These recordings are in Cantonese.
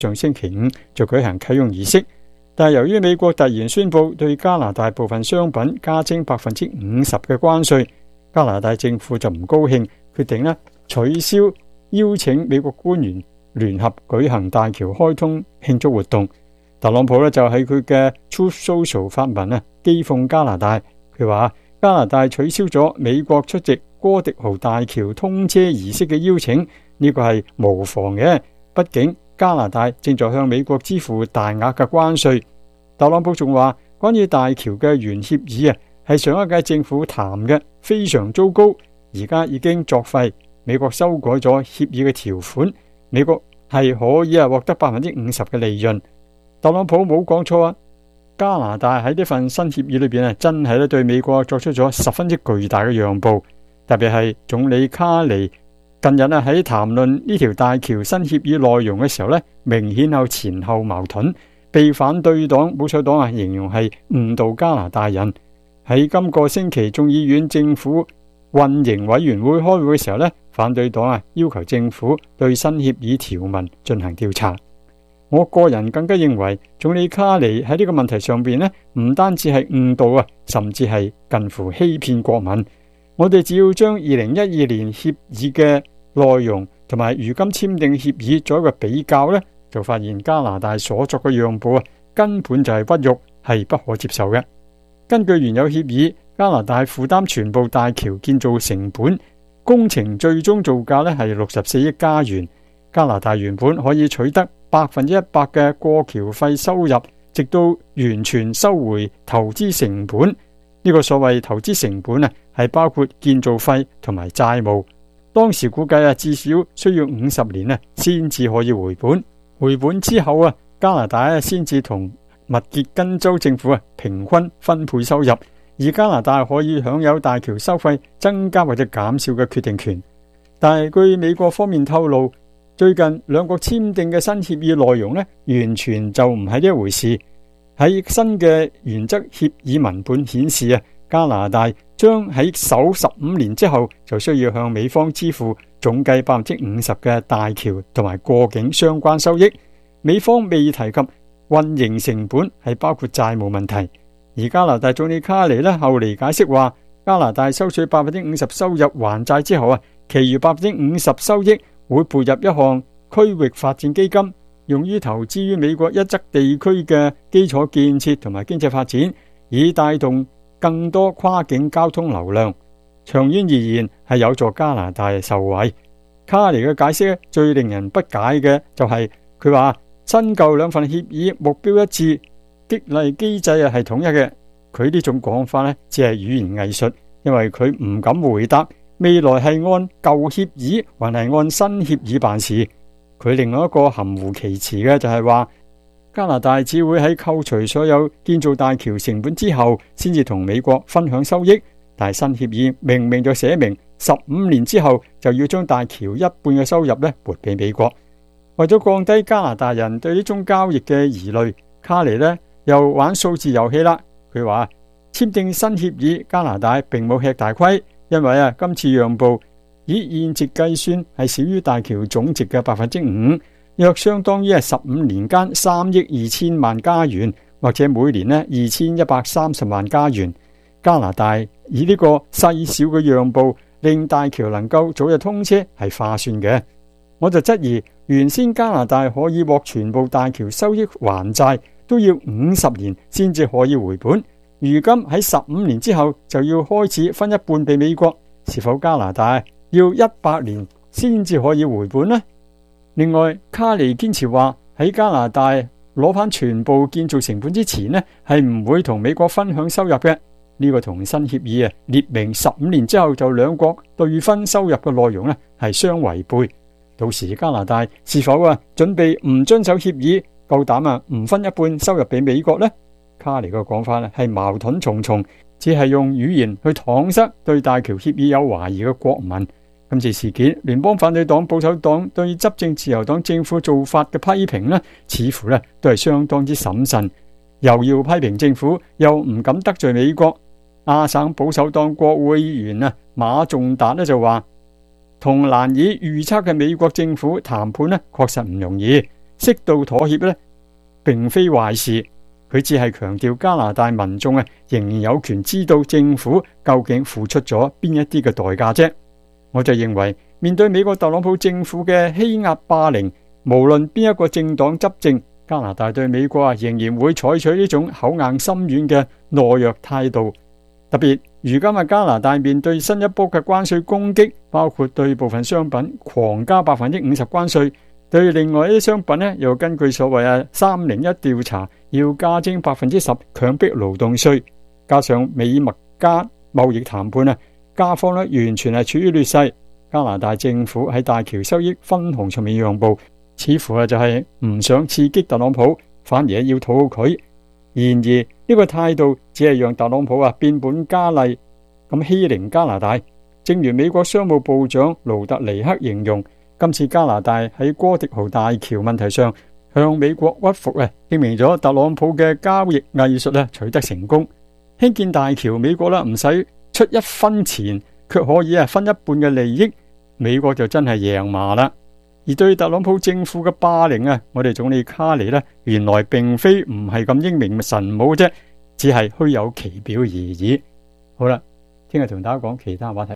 上星期五就舉行啟用儀式。但係由於美國突然宣布對加拿大部分商品加徵50%嘅關稅，加拿大政府就唔高興，決定取消邀請美國官員聯合舉行大橋開通慶祝活動。特朗普就喺佢嘅 Truth Social 發文譏諷加拿大，佢話加拿大取消咗美國出席哥迪豪大橋通車儀式嘅邀請，呢個係無妨嘅，畢竟加拿大正在向美國支付大額嘅關稅。特朗普仲話，關於大橋嘅原協議係上一屆政府談嘅，非常糟糕，而家已經作廢。美國修改咗協議嘅條款，美國係可以獲得50%嘅利潤。特朗普冇講錯加拿大喺呢份新協議裏邊真係對美國作出咗十分之巨大嘅讓步，特別係總理卡尼近日喺談論呢條大橋新協議內容嘅時候明顯有前後矛盾，被反對黨保守黨形容係誤導加拿大人。喺今個星期眾議院政府運營委員會開會嘅時候反對黨要求政府對新協議條文進行調查。我個人更加認為總理卡尼喺呢個問題上邊唔單止係誤導甚至係近乎欺騙國民。我哋只要將2012年協議嘅內容同埋如今簽訂協議做一個比較就發現加拿大所作嘅讓步根本就係屈辱，係不可接受嘅。根據原有協議，加拿大負擔全部大橋建造成本，工程最終造價係64億加元。加拿大原本可以取得100%嘅過橋費收入，直到完全收回投資成本。呢個所謂投資成本係包括建造費同埋債務。當時估計至少需要50年先至可以回本。回本之後加拿大先至同密歇根州政府平均分配收入，而加拿大可以享有大橋收費增加或者減少嘅決定權。但係據美國方面透露，最近兩國簽訂嘅新協議內容完全就唔係呢一回事。喺新嘅原則協議文本顯示加拿大將喺首15年之後就需要向美方支付總計50%嘅大橋同埋過境相關收益。美方未提及運營成本係包括債務問題。而加拿大總理卡尼後嚟解釋話，加拿大收取50%收入還債之後其餘50%收益會撥入一項區域發展基金，用於投資於美國一側地區嘅基礎建設同埋經濟發展，以帶動更多跨境交通流量。長遠而言係有助加拿大受惠。卡尼嘅解釋最令人不解嘅就係佢話新舊兩份協議目標一致，激勵機制係統一嘅。佢呢種講法只係語言藝術，因為佢唔敢回答未來係按舊協議還係按新協議辦事。佢另外一個含糊其辭嘅就係話加拿大只會喺扣除所有建造大橋成本之後先至同美國分享收益，但係新協議明明就寫明15年之後就要將大橋一半嘅收入撥俾美國。為咗降低加拿大人對呢種交易嘅疑慮，卡尼又玩數字遊戲啦。佢話簽訂新協議加拿大並冇吃大虧，因為今次讓步以現值計算係少於大橋總值嘅 5%， 約相當於15年間3億2千萬加元，或者每年2130萬加元。加拿大以呢個細小嘅讓步令大橋能夠早日通車係划算嘅。我就質疑原先加拿大可以獲全部大橋收益還債都要50年先至可以回本，如今喺15年之後就要開始分一半俾美國，是否加拿大要100年先至可以回本呢？另外，卡尼堅持話喺加拿大攞返全部建造成本之前係唔會同美國分享收入嘅。呢個同新協議列明15年之後就兩國對分收入嘅內容係相違背。到時加拿大是否準備唔遵守協議，夠膽唔分一半收入俾美國呢？卡尼嘅講法係矛盾重重，只係用語言去搪塞對大橋協議有懷疑嘅國民。今次事件，聯邦反對黨、保守黨對執政自由黨政府做法嘅批評似乎都係相當之審慎，又要批評政府，又唔敢得罪美國。亞省保守黨國會議員馬仲達就話，同難以預測嘅美國政府談判確實唔容易。 適度妥協呢，並非壞事。佢只係強調加拿大民眾仍然有權知道政府究竟付出咗邊一啲嘅代價啫。我就認為，面對美國特朗普政府嘅欺壓霸凌，無論邊一個政黨執政，加拿大對美國仍然會採取呢種口硬心軟嘅懦弱態度。特別如今加拿大面對新一波嘅關稅攻擊，包括對部分商品狂加50%關稅，對另外一啲商品又根據所謂301調查要加徵10%強迫勞動稅，加上美墨加貿易談判加方完全係處於劣勢。加拿大政府喺大橋收益分紅上面讓步，似乎就係唔想刺激特朗普，反而要討好佢。然而呢個態度只係讓特朗普變本加厲咁欺凌加拿大。正如美國商務部長盧特尼克形容，今次加拿大喺哥迪豪大橋問題上向美國屈服，證明咗特朗普嘅交易藝術取得成功。興建大橋，美國唔使出一分錢，卻可以分一半嘅利益，美國就真係贏麻啦。而對特朗普政府嘅霸凌，我哋總理卡尼原來並非唔係咁英明神武啫，只係虛有其表而已。好啦，聽日同大家講其他話題。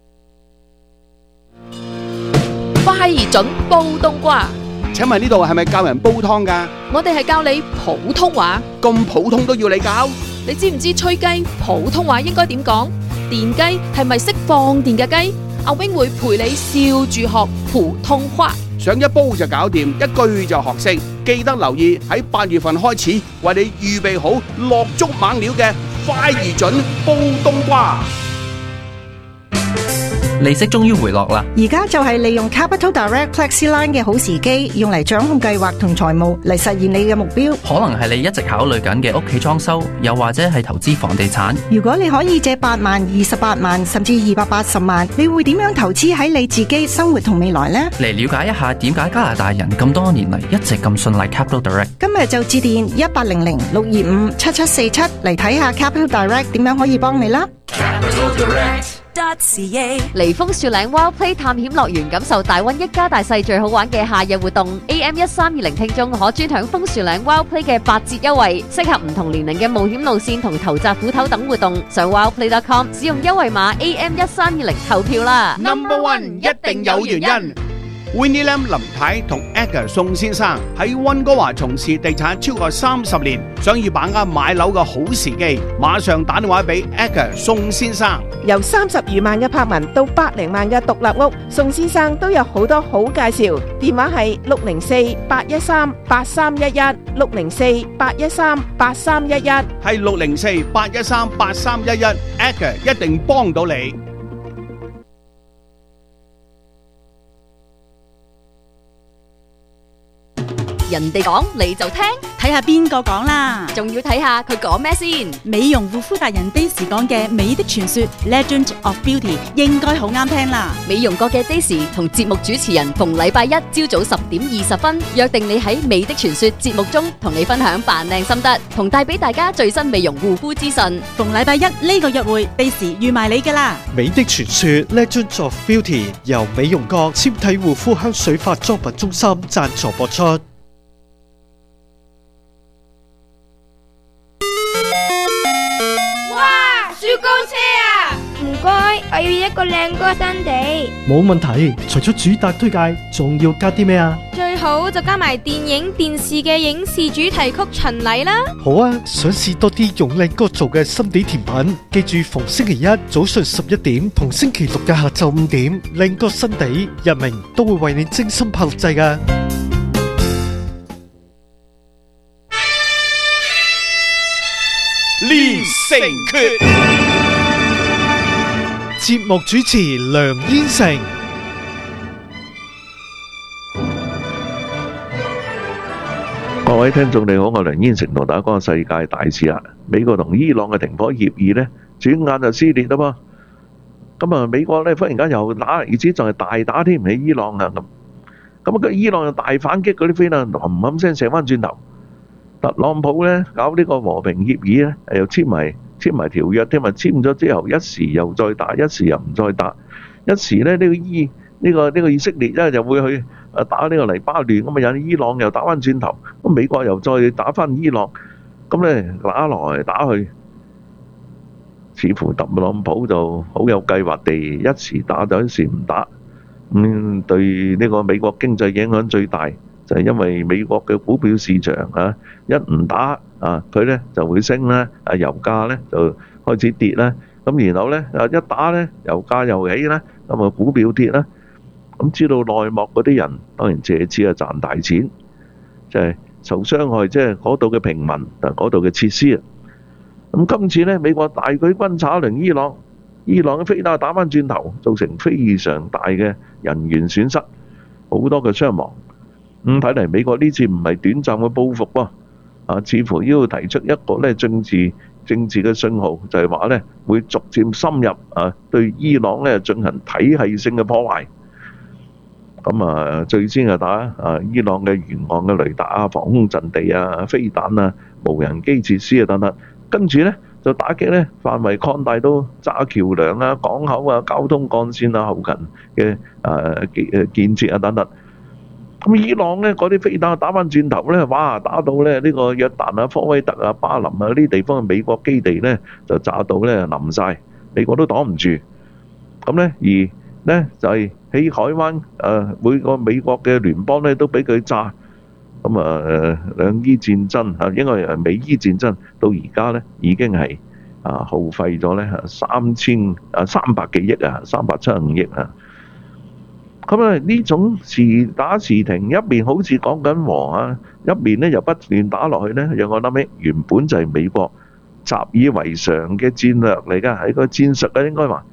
快而準煲冬瓜， 請問呢度係咪教人煲湯㗎？ 我哋係教你普通話， 咁普通都要你教？ 你知唔知吹雞普通話應該點講？電雞係咪識放電嘅雞？阿 wing 會陪你笑住學普通話， 上一煲就搞掂，一句就學識。記得留意喺8月份開始，為你預備好落足猛料嘅快而準煲冬瓜。 利息終於回落啦！ 而家就係利用 Capital Direct Plexi-Line 嘅好時機，用嚟掌控計劃同財務，嚟實現你嘅目標。 可能係你一直考慮緊嘅屋企裝修，又或者係投資房地產。 如果你可以借8萬、28萬甚至280萬，你會點樣投資喺你自己生活同未來呢？ 嚟了解一下點解加拿大人咁多年嚟一直咁信賴 Capital Direct。 今日就致電1800-625-7747嚟睇下 Capital Direct 點樣可以幫你啦。 Capital Direct. 嚟楓樹嶺 Wild Play 探險樂園，感受大溫一家大細最好玩嘅夏日活動。AM1320聽眾可專享楓樹嶺 Wild Play 嘅8折優惠，適合唔同年齡嘅冒險路線同投擲虎頭等活動。上 wildplay.com 使用優惠碼 AM1320投票啦。 Number One 一定有原因。Winnie Lam 林太同 Edgar 宋先生喺溫哥華從事地產超過30年，想要把握買樓嘅好時機，馬上打電話俾 Edgar 宋先生。 由30餘萬嘅柏文到100零萬嘅獨立屋，宋先生都有好多好介紹。電話係604-813-8311 604-813-8311， 係604-813-8311 Edgar 一定幫到你。 人哋講你就聽， 睇下邊個講啦， 仲要睇下佢講咩先。 美容護膚達人 Daisy 講嘅美的傳說 Legend of Beauty 應該好啱聽啦。 美容國嘅 Daisy 同節目主持人逢禮拜一朝早10點20分約定你喺美的傳說節目中同你分享扮靚心得，同帶俾大家最新美容護膚資訊。 逢禮拜一呢個約會 Daisy 預埋你噶啦。 美的傳說 Legend of Beauty 由美容國纖體護膚香水化妝品中心贊助播出。 雪糕車啊！唔該，我要一個靚歌新地。 冇問題，除咗主打推介，仲要加啲咩啊？ 最好就加埋電影、電視嘅影視主題曲巡禮啦。 好啊，想試多啲用靚歌做嘅心地甜品，記住逢星期一早上11點同星期六嘅下晝5點，靚歌新地日明都會為你精心拍錄製㗎。 練成訣， 節目主持梁燕成。 各位聽眾你好，我係梁燕成，同大家講下世界大事啦。美國同伊朗嘅停火協議呢，轉眼就撕裂啦噃。咁啊，美國呢忽然間又打，而且仲係大打添，喺伊朗啊咁。咁個伊朗又大反擊，嗰啲飛彈冚聲射翻轉頭。特朗普咧搞呢個和平協議咧，又簽埋條約添啊！簽咗之後，一時又再打，一時又唔再打，一時咧呢個以色列咧就會去打呢個黎巴嫩，咁啊引伊朗又打翻轉頭，咁美國又再打翻伊朗，咁咧打來打去，似乎特朗普就好有計劃地一時打就一時唔打。對呢個美國經濟影響最大就係因為美國嘅股票市場一唔打佢咧就會升啦，油價咧就開始跌啦，咁然後咧一打咧油價又起啦，咁股票跌啦，咁知道內幕嗰啲人當然借此賺大錢，就係受傷害即係嗰度嘅平民同嗰度嘅設施啊。咁今次咧美國大舉軍插一輪伊朗。伊朗嘅飛彈打翻轉頭，造成非常大嘅人員損失，好多嘅傷亡。睇嚟美國呢次唔係短暫嘅報復喎，似乎要提出一個咧政治嘅信號，就係話咧會逐漸深入對伊朗咧進行體系性嘅破壞。咁最先係打伊朗嘅沿岸嘅雷達防空陣地飛彈無人機設施等等，跟住咧就打擊咧，範圍擴大到炸橋梁港口交通幹線後勤嘅建設等等。咁伊朗咧嗰啲飛彈打翻轉頭咧，哇！打到咧呢個約旦科威特巴林呢啲地方嘅美國基地咧，就炸到咧冧晒，美國都擋唔住。咁咧而咧就係喺海灣每個美國嘅聯邦咧都俾佢炸。咁兩伊戰爭應該係美伊戰爭到而家咧已經係耗費咗咧300幾億375億咁呢種時打時停，一面好似講緊和一面咧又不斷打落去咧，讓我諗起原本就係美國習以為常嘅戰略嚟㗎，係個戰術應該話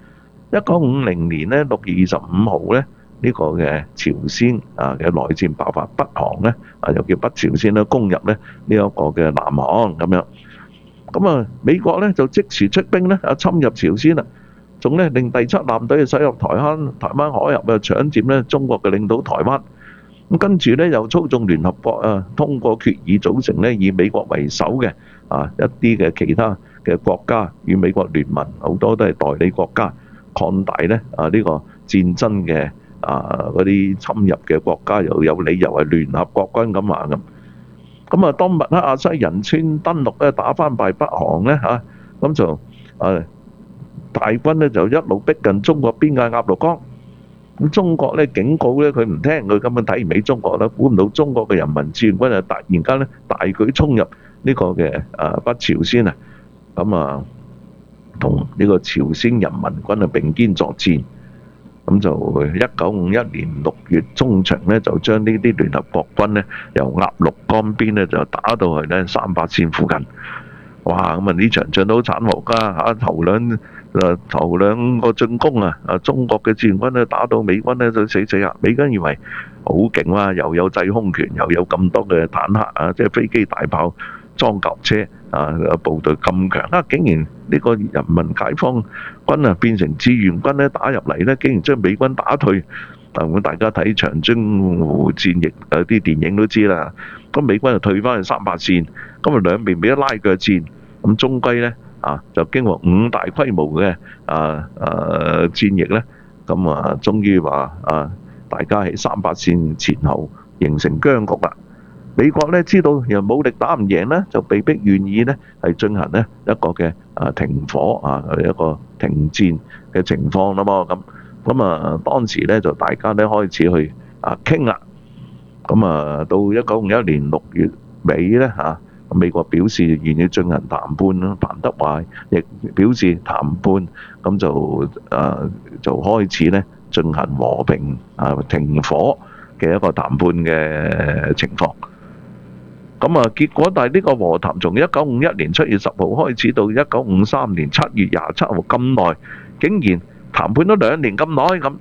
1950年咧6月25號咧。呢個嘅朝鮮嘅內戰爆發，北韓咧又叫北朝鮮攻入咧呢一個嘅南韓咁樣。咁美國咧就即時出兵咧侵入朝鮮啦，仲咧令第7艦隊駛入台灣海峽搶佔咧中國嘅領土台灣。咁跟住咧又操縱聯合國通過決議組成咧以美國為首嘅一啲嘅其他嘅國家與美國聯盟，好多都係代理國家，擴大咧呢個戰爭嘅。嗰啲侵入嘅國家又有理由係聯合國軍咁話咁。當麥克阿瑟仁川登陸咧打翻敗北韓咧咁就大軍咧就一路逼近中國邊界鴨綠江。咁中國咧警告咧佢唔聽，佢根本睇唔起中國啦。估唔到中國嘅人民志願軍突然間咧大舉衝入呢個嘅北朝鮮咁同呢個朝鮮人民軍並肩作戰。咁就1951年6月中旬咧，就將呢啲聯合國軍咧由鴨綠江邊咧就打到去咧300線附近。哇！咁呢場仗都好慘酷㗎頭兩個進攻中國嘅志願軍咧打到美軍咧就死美軍以為好勁啦，又有制空權，又有咁多嘅坦克即係飛機大炮裝甲車部隊咁強竟然呢個人民解放軍變成志願軍咧打入嚟咧，竟然將美軍打退。咁大家睇長津湖戰役啲電影都知啦。咁美軍就退翻去300線，咁兩邊俾一拉腳戰，咁終歸咧就經過5大規模嘅戰役咧，咁終於話大家喺300線前後形成僵局啦。美國咧知道又武力打唔贏咧，就被迫願意咧係進行咧一個嘅停火一個停戰嘅情況啦噃咁當時咧就大家咧開始去傾啦。到1951年6月尾咧美國表示願意進行談判啦，彭德懷亦表示談判，咁就開始咧進行和平停火嘅一個談判嘅情況。結果但係呢個和談從1951年7月10號開始到1953年7月27號咁耐，竟然談判咗2年咁耐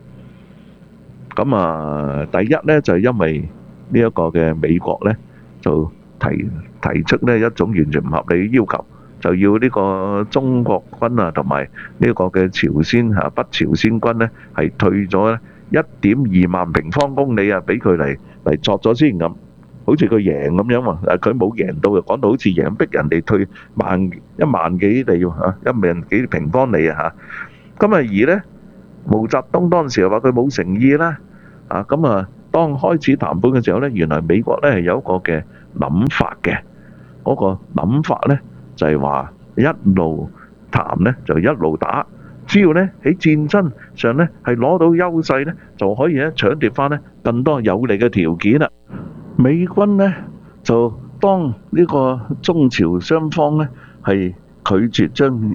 第一咧就係因為呢一個嘅美國咧就提出呢一種完全唔合理嘅要求，就要呢個中國軍同埋呢個嘅朝鮮北朝鮮軍咧係退咗1.2萬平方公里俾佢嚟作咗先咁。好似佢贏咁樣喎，佢冇贏到，就講到好似贏，逼人哋退1萬幾里1萬幾平方里而咧毛澤東當時又話佢冇誠意啦，當當開始談判嘅時候呢，原來美國呢係有一個嘅諗法嘅，嗰個諗法呢就係話一路談呢就一路打，只要呢喺戰爭上呢係攞到優勢呢，就可以咧搶奪翻呢更多有利嘅條件啦。美軍呢就當呢個中朝雙方呢係拒絕將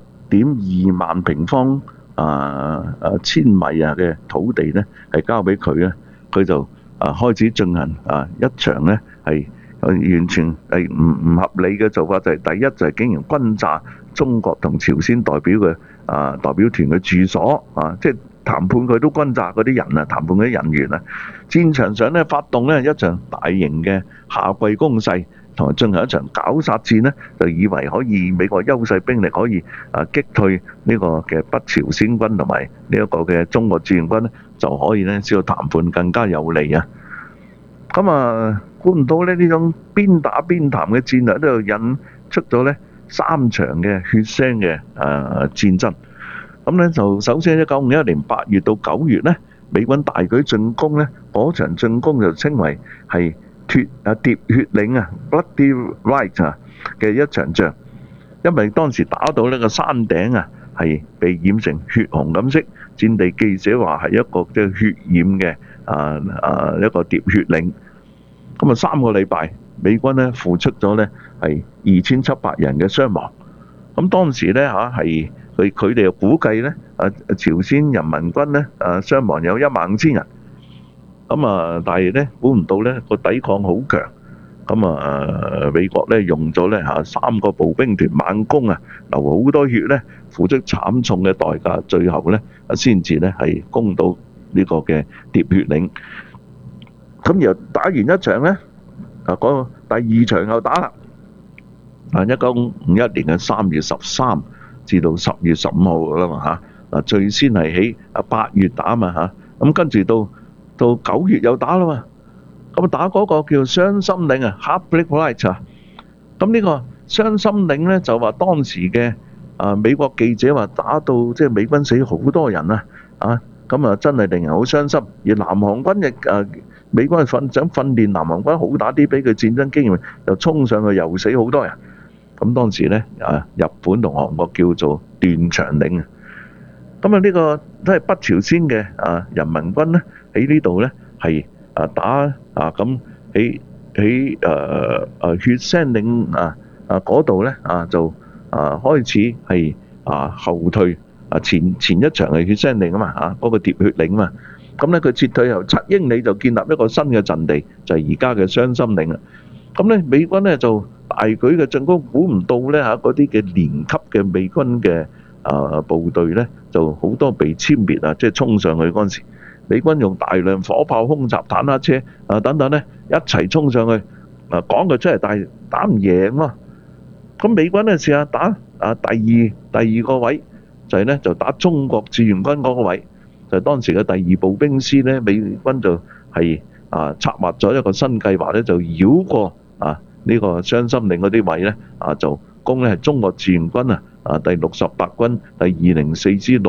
1.2萬平方千米嘅土地呢係交俾佢咧，佢就開始進行一場呢係完全係唔合理嘅做法，就係第一就係竟然轟炸中國同朝鮮代表嘅代表團嘅住所即係談判佢都轟炸嗰啲人談判嗰啲人員戰場上呢發動呢一場大型嘅夏季攻勢，同埋進行一場絞殺戰呢，就以為可以美國優勢兵力可以擊退呢個嘅北朝鮮軍同埋呢一個嘅中國志願軍呢，就可以呢使到談判更加有利啊！咁估唔到呢種邊打邊談嘅戰略都引出咗呢3場嘅血腥嘅戰爭。咁呢就首先1951年8月到9月呢，美軍大舉進攻呢，嗰場進攻就稱為係喋血嶺（Bloody Right）嘅一場仗，因為當時打到呢個山頂係被染成血紅咁色，戰地記者話係一個即係血染嘅一個喋血嶺。咁3個禮拜，美軍呢付出咗呢係2700人嘅傷亡。咁當時呢係佢哋又估計呢朝鮮人民軍呢傷亡有15000人。咁但係呢估唔到呢個抵抗好強。咁美國呢用咗呢3個步兵團猛攻流好多血呢，付出慘重嘅代價，最後呢先至呢係攻到呢個嘅喋血嶺。咁又打完一場呢，第2場又打啦。1951年嘅3月13至到10月15號啦嘛最先係喺8月打嘛咁跟住到9月又打啦嘛。咁打嗰個叫傷心嶺Heartbreak Ridge。咁呢個傷心嶺呢，就話當時嘅美國記者話打到即係美軍死好多人咁真係令人好傷心。而南韓軍亦美軍想訓練南韓軍好打啲，俾佢戰爭經驗，就衝上去又死好多人。咁當時呢，日本同韓國叫做斷腸嶺。咁呢個都係北朝鮮嘅人民軍呢，喺呢度呢係打咁喺血腥嶺嗰度呢就開始係後退。前一場係血腥嶺嗰個喋血嶺嘛。咁呢佢撤退後7英里就建立一個新嘅陣地，就係而家嘅傷心嶺啦。咁呢美軍呢就大舉嘅進攻，估唔到呢嗰啲嘅連級嘅美軍嘅部隊呢就好多被殲滅即係衝上去嗰陣時，美軍用大量火炮空襲、坦克車等等呢一齊衝上去，講佢出嚟，但係打唔贏咯。咁美軍呢試下打第二個位，就係呢就打中國志願軍嗰個位。就當時嘅第2步兵師呢，美軍就係策劃咗一個新計劃呢，就繞過呢個傷心嶺嗰啲位呢，就攻呢係中國志願軍第68軍第204支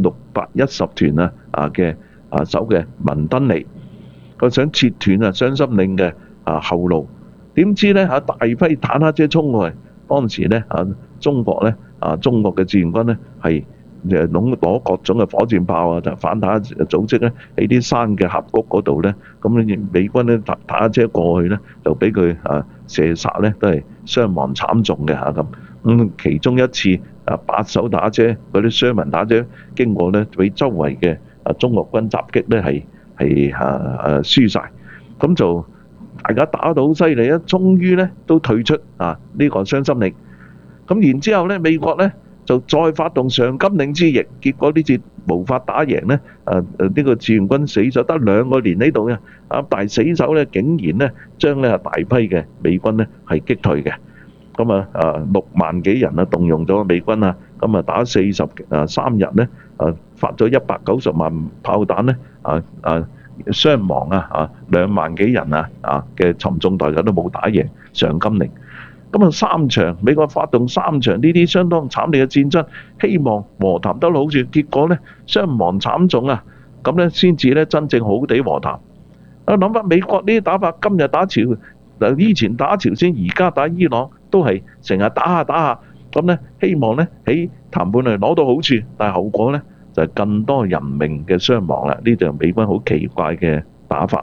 610團嘅守嘅文登尼，佢想切斷傷心嶺嘅後路。點知呢大批坦克車衝過去，當時呢中國嘅志願軍呢係攞各種嘅火箭炮就反坦克組織咧喺啲山嘅峽谷嗰度咧，咁美軍咧坦克車過去咧就俾佢射殺咧，都係傷亡慘重嘅咁。咁其中一次8艘坦克車嗰啲雙文坦克車經過咧，俾周圍嘅中國軍襲擊咧係輸晒。咁就大家打到好犀利終於咧都退出呢個傷心嶺。咁然之後咧，美國咧就再發動上甘嶺之役，結果呢次無法打贏呢。呢個志願軍死咗得2個連喺度嘅，但係死守呢竟然呢將呢大批嘅美軍呢係擊退嘅。咁6萬幾人動用咗美軍咁打43日呢，發咗190萬炮彈呢，傷亡2萬幾人嘅沉重代價都冇打贏上甘嶺。咁3場美國發動3場呢啲相當慘烈嘅戰爭，希望和談得好處，結果呢傷亡慘重咁呢先至呢真正好地和談。 諗翻美國呢啲打法，今日打朝以前打朝鮮，而家打伊朗，都係成日打下，咁呢希望呢喺談判嚟攞到好處，但係後果呢就係更多人命嘅傷亡啦。呢就係美軍好奇怪嘅打法。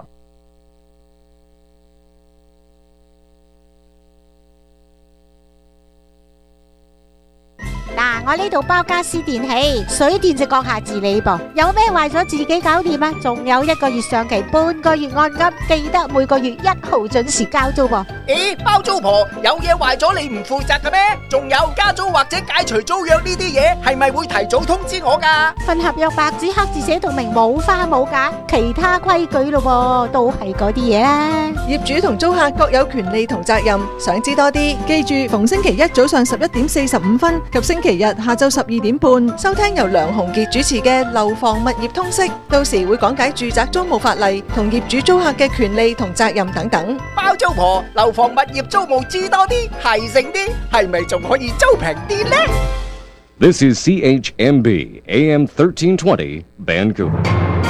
我呢度包家私電器，水電就閣下自理噃。有咩壞咗自己搞掂啊！仲有1個月上期，半個月按金，記得每個月1號準時交租噃。 咦，包租婆，有嘢壞咗你唔負責嘅咩？仲有加租或者解除租約呢啲嘢，係咪會提早通知我㗎？ 份合約白紙黑字寫到明，冇花冇假，其他規矩咯，都係嗰啲嘢啦。 業主同租客各有權利同責任，想知多啲，記住逢星期一早上11:45及星期日下晝12點半，收聽由梁鴻傑主持嘅《樓房物業通識》，到時會講解住宅租務法例同業主租客嘅權利同責任等等。 包租婆，樓房物業租務知多啲，係醒啲，係咪仲可以租平啲呢？ This is CHMB AM 1320 Vancouver。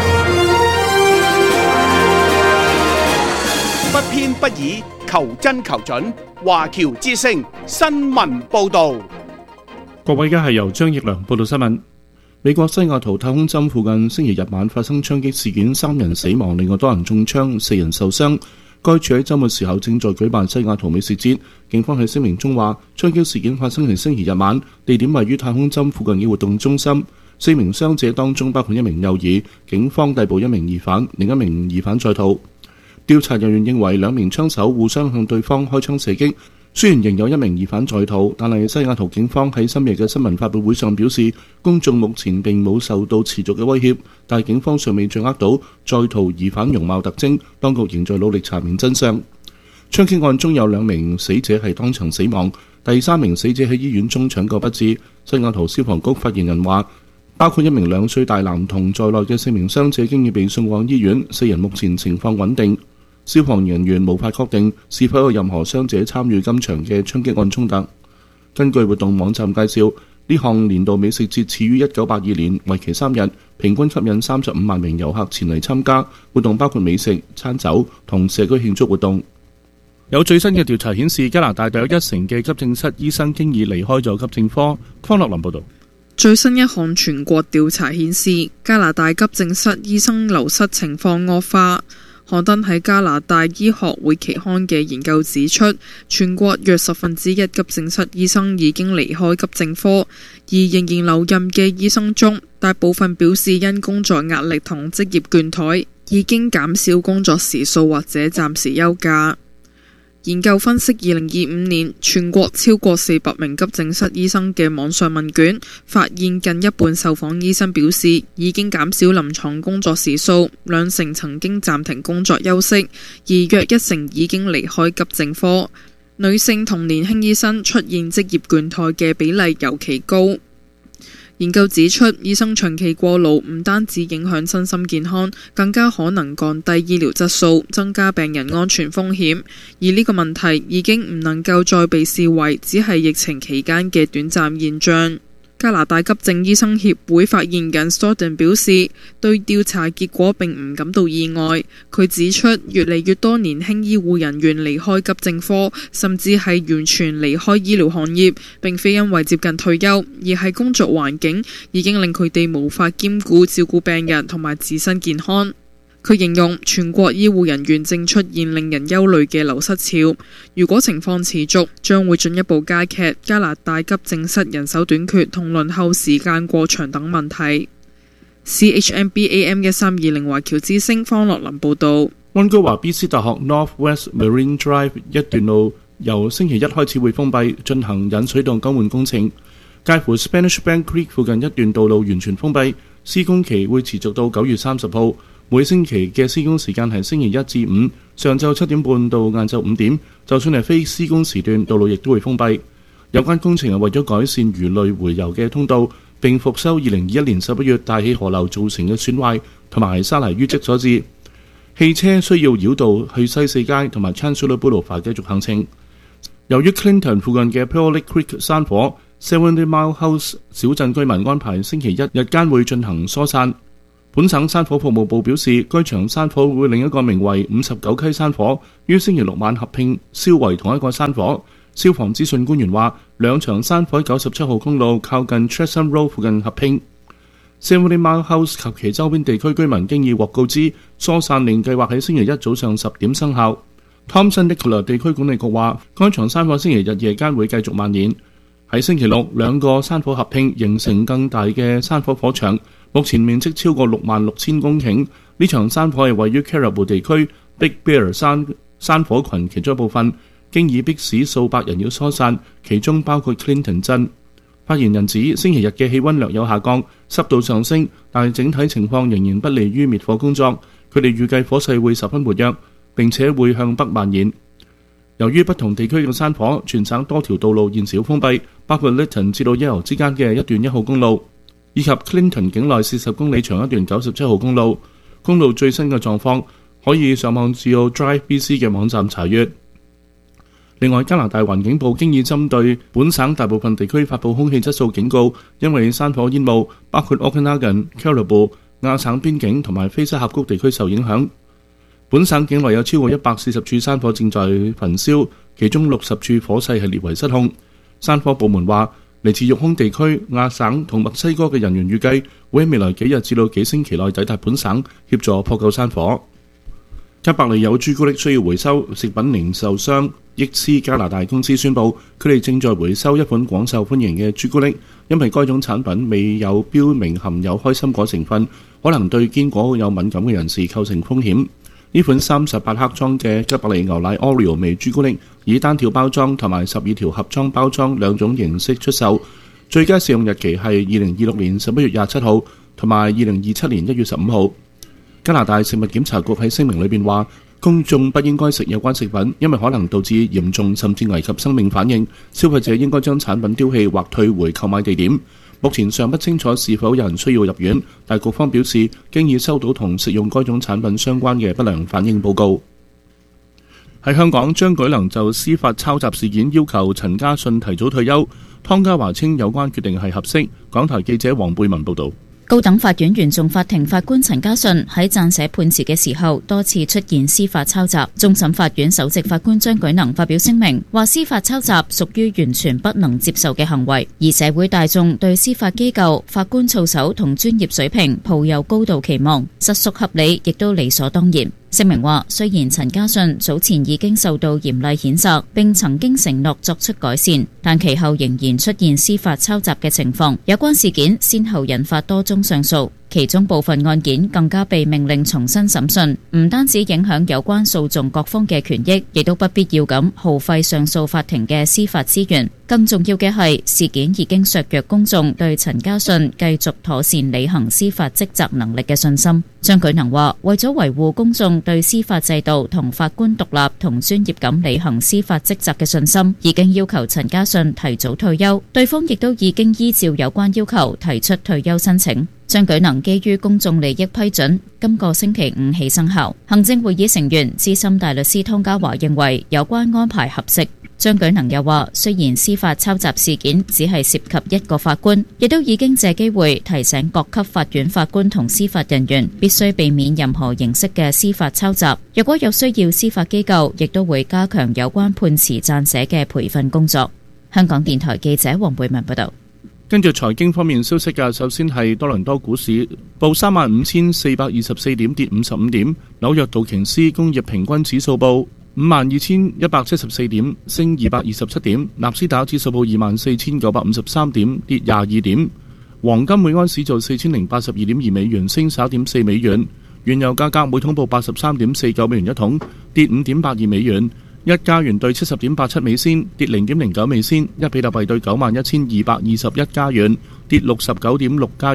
不偏不倚，求真求準。華僑之聲新聞報導。 各位，而家係由張奕良報道新聞。美國西雅圖太空針附近星期日晚發生槍擊事件，3人死亡，另外多人中槍，4人受傷。該處喺週末時候正在舉辦西雅圖美食節。警方喺聲明中話，槍擊事件發生喺星期日晚，地點位於太空針附近嘅活動中心。4名傷者當中包括1名幼兒。警方逮捕1名疑犯，另1名疑犯在逃。調查人員認為2名槍手互相向對方開槍射擊。雖然仍有1名疑犯在逃，但係西雅圖警方喺深夜嘅新聞發佈會上表示，公眾目前並冇受到持續嘅威脅，但係警方尚未掌握到在逃疑犯容貌特徵，當局仍在努力查明真相。槍擊案中有2名死者係當場死亡，第3名死者喺醫院中搶救不治。西雅圖消防局發言人話，包括1名2歲大男童在內嘅4名傷者經已被送往醫院，4人目前情況穩定。消防人員無法確定是否有任何傷者參與今場嘅槍擊案衝突。根據活動網站介紹，呢項年度美食節始於1982年，為期3日，平均吸引35萬名遊客前嚟參加。活動包括美食、餐酒同社區慶祝活動。有最新嘅調查顯示，加拿大大約1成嘅急症室醫生經已離開咗急症科。方樂林報導。 最新一項全國調查顯示，加拿大急症室醫生流失情況惡化。刊登喺加拿大醫學會期刊嘅研究指出，全國約1/10急症室醫生已經離開急症科，而仍然留任嘅醫生中，大部分表示因工作壓力同職業倦怠，已經減少工作時數或者暫時休假。研究分析2025年全國超過400名急症室醫生嘅網上問卷，發現近一半受訪醫生表示已經減少臨床工作時數，2成曾經暫停工作休息，而約1成已經離開急症科。女性同年輕醫生出現職業倦怠嘅比例尤其高。研究指出，醫生長期過勞唔單止影響身心健康，更加可能降低醫療質素，增加病人安全風險。而呢個問題已經唔能夠再被視為只係疫情期間嘅短暫現象。加拿大急症醫生協會發言人 Storden 表示，對調查結果並唔感到意外。佢指出，越嚟越多年輕醫護人員離開急症科，甚至係完全離開醫療行業，並非因為接近退休，而係工作環境已經令佢哋無法兼顧照顧病人同埋自身健康。佢形容全國醫護人員正出現令人憂慮嘅流失潮，如果情況持續，將會進一步加劇加拿大急症室人手短缺同輪候時間過長等問題。CHMB AM 1320華僑之聲方樂林報導。 溫哥華 BC 大學 North West Marine Drive 一段路由星期一開始會封閉，進行引水道更換工程。介乎 Spanish Bank Creek 附近一段道路完全封閉，施工期會持續到9月30號。每星期嘅施工時間係星期1至5，上晝7點半到晏晝5點。就算係非施工時段，道路亦都會封閉。有關工程係為咗改善魚類回游嘅通道，並復修2021年11月大氣河流造成嘅損壞同埋沙泥淤積所致。汽車需要繞道去西四街同埋 Chancellor Boulevard 繼續行程。由於 Clinton 附近嘅 Pearl Lake Creek 山火 ，70 Mile House 小鎮居民安排星期一日間會進行疏散。 本省山火服務部表示，該場山火會另一個名為59溪山火於星期六晚合併燒為同一個山火。消防資訊官員話，兩場山火喺97號公路靠近 Chesham Road 附近合併。Seventy Mile House 及其周邊地區居民經已獲告知，疏散令計劃喺星期一早上10點生效。Thompson Nicola 地區管理局話，該場山火星期日夜間會繼續蔓延。喺星期六，兩個山火合併，形成更大嘅山火火場，目前面積超過66,000公頃。呢場山火係位於 Caribou 地區 Big Bear 山火群其中一部分，經已迫使數百人要疏散，其中包括 Clinton 鎮。發言人指，星期日嘅氣溫略有下降，濕度上升，但係整體情況仍然不利於滅火工作。佢哋預計火勢會十分活躍，並且會向北蔓延。由於不同地區嘅山火，全省多條道路現時封閉，包括 Lytton 至到 Yale 之間嘅一段1號公路，以及 Clinton 境內40公里長一段97號公路。公路最新嘅狀況可以上網至到 Drive BC 嘅網站查閱。另外，加拿大環境部經已針對本省大部分地區發布空氣質素警告，因為山火煙霧包括 Okanagan、Caribou、亞省邊境同埋菲沙峽谷地區受影響。本省境內有超過140處山火正在焚燒，其中60處火勢係列為失控。山火部門話，嚟自育空地區、亞省同墨西哥嘅人員預計會喺未來幾日至到幾星期內抵達本省，協助撲救山火。加百利有朱古力需要回收，食品零售商益斯加拿大公司宣布，佢哋正在回收一款廣受歡迎嘅朱古力，因為該種產品未有標明含有開心果成分，可能對堅果有敏感嘅人士構成風險。呢款38克裝嘅加百利牛奶 Oreo 味朱古力以單條包裝同埋12條盒裝包裝兩種形式出售，最佳使用日期係2026年11月27號同埋2027年1月15號。加拿大食物檢查局喺聲明裏邊話，公眾不應該食有關食品，因為可能導致嚴重甚至危及生命反應。消費者應該將產品丟棄或退回購買地點。目前尚不清楚是否有人需要入院，但局方表示經已收到同食用該種產品相關嘅不良反應報告。喺香港，張舉能就司法抄襲事件要求陳家信提早退休，湯家驊稱有關決定係合適。港台記者黃貝文報導。 高等法院原訟法庭法官陳家信喺撰寫判詞嘅時候，多次出現司法抄襲。終審法院首席法官張舉能發表聲明，話司法抄襲屬於完全不能接受嘅行為，而社會大眾對司法機構、法官操守同專業水平抱有高度期望，實屬合理，亦都理所當然。聲明話，雖然陳家信早前已經受到嚴厲譴責，並曾經承諾作出改善，但其後仍然出現司法抄襲嘅情況。有關事件先後引發多宗上訴，其中部分案件更加被命令重新審訊，唔單止影響有關訴訟各方嘅權益，亦都不必要咁耗費上訴法庭嘅司法資源。更重要嘅係，事件已經削弱公眾對陳家信繼續妥善履行司法職責能力嘅信心。張舉能話，為咗維護公眾對司法制度同法官獨立同專業咁履行司法職責嘅信心，已經要求陳家信提早退休，對方亦都已經依照有關要求提出退休申請。張舉能基於公眾利益批准，今個星期5起生效。行政會議成員資深大律師湯家驊認為有關安排合適。張舉能又話，雖然司法抄襲事件只係涉及一個法官，亦都已經借機會提醒各級法院法官同司法人員必須避免任何形式嘅司法抄襲。若果有需要，司法機構亦都會加強有關判詞撰寫嘅培訓工作。香港電台記者黃貝文報道。 跟住財經方面消息嘅，首先係多倫多股市報35,424點，跌55點；紐約道瓊斯工業平均指數報52,174點，升227點；納斯達克指數報24,953點，跌22點。黃金每安士做4,082.2美元，升11.4美元。原油價格每桶報83.49美元一桶，跌5.82美元。一加元兌70.87美仙，跌0.09美仙；一比特幣兌91,221加元，跌69.6加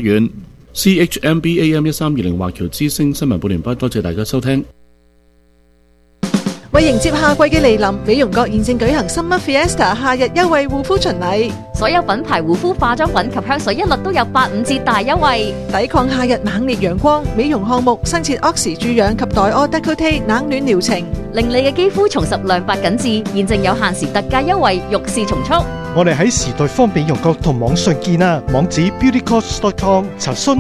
元。CHMB AM 1320華僑之聲新聞報完畢，多謝大家收聽。 為迎接夏季嘅嚟臨，美容閣現正舉行 Summer Fiesta 夏日優惠護膚巡禮， 所有品牌護膚化妝品及香水一律都有85折大優惠， 抵抗夏日猛烈陽光。美容項目新設 Oxy 注氧及黛柯 Decote 冷暖療程， 令你嘅肌膚重拾亮白緊緻。現正有限時特價優惠，欲試從速。 我哋喺時代方美容閣同網上見啊，網址 beautycost.com， 查詢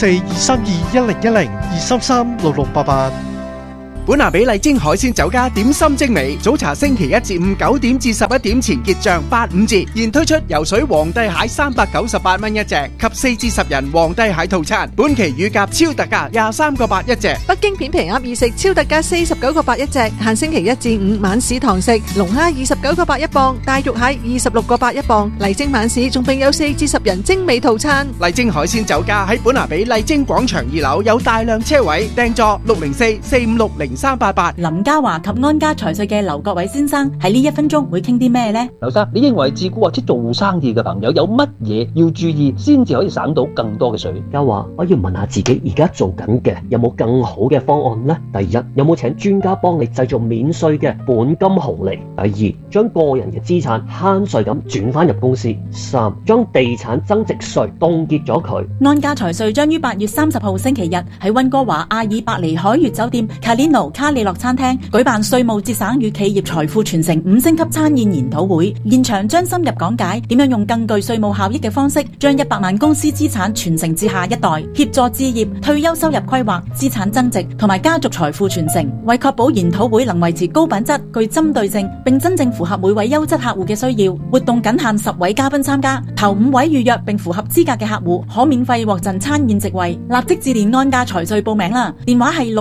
604-232-1010 233-6688。 本拿比麗晶海鮮酒家點心精美，早茶星期一至五9點至11點前結賬85折，現推出游水皇帝蟹398蚊一隻及4至10人皇帝蟹套餐，本期乳鴿超特價23個8一隻。 北京片皮鴨二食超特價49個8一隻，限星期一至五晚市堂食，龍蝦29個8一磅，大肉蟹26個8一磅。麗晶晚市仲並有4至10人精美套餐。 麗晶海鮮酒家喺本拿比麗晶廣場2樓有大量車位，訂座604-456-0388。 林家華及安家財稅嘅劉國偉先生喺呢1分鐘會傾啲咩呢？ 劉生，你認為自僱或者做生意嘅朋友有乜嘢要注意先至可以省到更多嘅稅？ 家華，我要問下自己而家做緊嘅有冇更好嘅方案呢？第一，有冇請專家幫你製造免稅嘅本金紅利？第二，將個人嘅資產慳稅咁轉翻入公司。三，將地產增值稅凍結咗佢。 安家財稅將於8月30號星期日喺溫哥華阿爾伯尼海悅酒店卡利諾餐廳舉辦稅務節省與企業財富傳承5星級餐宴研討會，現場將深入講解點樣用更具稅務效益嘅方式，將100萬公司資產傳承至下一代，協助置業、退休收入規劃、資產增值同埋家族財富傳承。為確保研討會能維持高品質、具針對性，並真正符合每位優質客戶嘅需要，活動僅限10位嘉賓參加，頭5位預約並符合資格嘅客戶可免費獲贈餐宴席位。立即致電安家財稅報名啦，電話係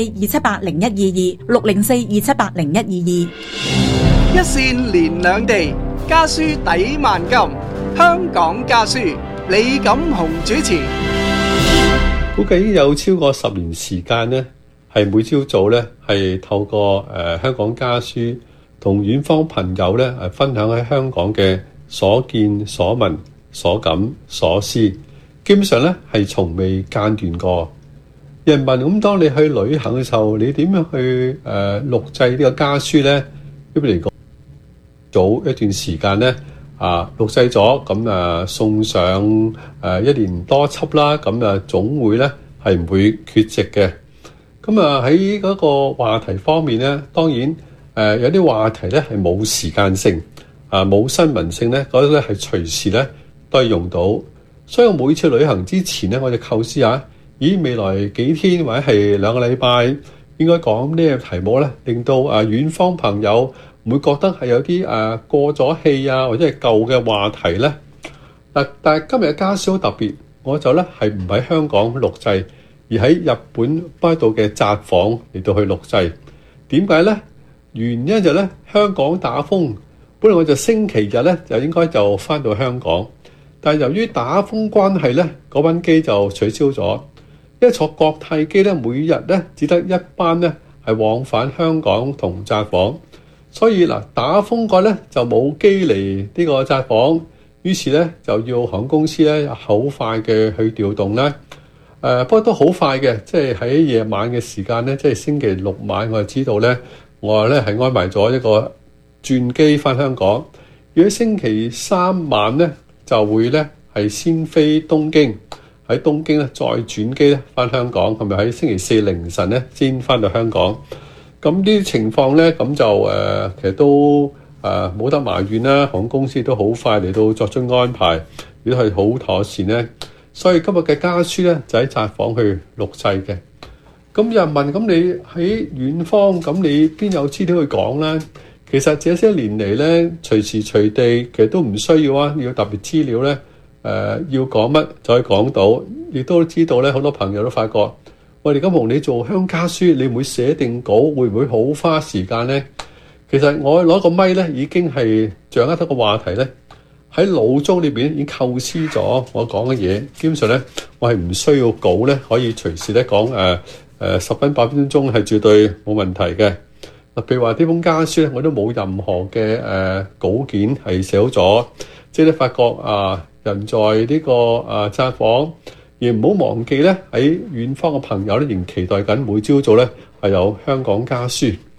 604-278-0122。604-278-0122。 一線連兩地，家書抵萬金。香港家書，李錦雄主持。 估計已經有超過10年時間呢，係每朝早呢係透過香港家書同遠方朋友呢分享喺香港嘅所見所聞所感所思，基本上呢係從未間斷過。有人問，咁當你去旅行嘅時候，你點樣去錄製呢個家書呢？一般嚟講，早一段時間呢錄製咗，咁送上1年多輯啦，咁總會呢係唔會缺席嘅。咁喺嗰個話題方面呢，當然有啲話題呢係冇時間性，冇新聞性呢，嗰啲呢係隨時呢都係用到。所以我每次旅行之前呢，我就構思下。未來幾天或者係2個禮拜應該講呢個題目咧，令到遠方朋友唔會覺得係有啲過咗氣啊，或者係舊嘅話題咧。但係今日嘅家書好特別，我就咧係唔喺香港錄製，而喺日本北海道嘅札幌嚟到去錄製。點解咧？原因就咧香港打風，本來我就星期日咧就應該就翻到香港，但係由於打風關係咧，嗰班機就取消咗。因為坐國泰機咧，每日咧只得1班咧係往返香港同札幌，所以打風嗰咧就冇機嚟呢個札幌，於是咧就要航空公司咧好快嘅去調動咧。不過都好快嘅，即係喺夜晚嘅時間咧，即係星期6晚，我就知道咧，我咧係安排咗一個轉機翻香港。如果星期3晚咧就會咧係先飛東京。喺東京咧，再轉機咧翻香港，係咪喺星期4凌晨咧先翻到香港？咁呢啲情況咧，咁就其實都冇得埋怨啦。航空公司都好快嚟到作出安排，亦都係好妥善咧。所以今日嘅家書咧就喺札幌去錄製嘅。咁有人問：咁你喺遠方，咁你邊有資料去講咧？其實這些年嚟咧，隨時隨地其實都唔需要啊，要特別資料咧。要講乜就可以講到，亦都知道咧，好多朋友都發覺，喂，李錦雄，你做鄉家書，你唔會寫定稿，會唔會好花時間呢？其實我攞個咪咧，已經係掌握得個話題咧，喺腦中裏邊已經構思咗我講嘅嘢。基本上咧，我係唔需要稿咧，可以隨時咧講10分8分鐘係絕對冇問題嘅。譬如話呢封家書咧，我都冇任何嘅稿件係寫好咗，即係咧發覺人在呢個札幌，而唔好忘記咧喺遠方嘅朋友咧，仍期待緊每朝早咧係有香港家書。